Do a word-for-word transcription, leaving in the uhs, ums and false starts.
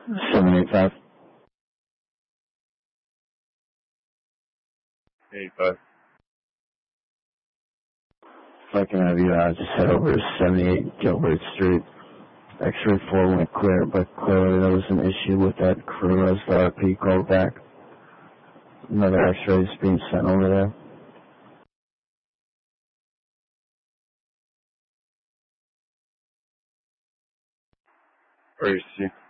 seven eight five. eighty-five. If I can have you uh, just head over to seventy-eight Gilbert Street. X-ray four went clear, but clearly there was an issue with that crew as the R P called back. Another X-ray is being sent over there. Where is he?